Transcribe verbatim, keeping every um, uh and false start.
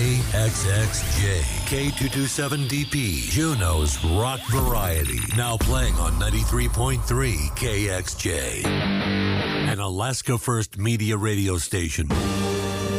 K X X J, K two twenty-seven D P, Juneau's rock variety. Now playing on ninety-three point three K X J. An Alaska First Media radio station.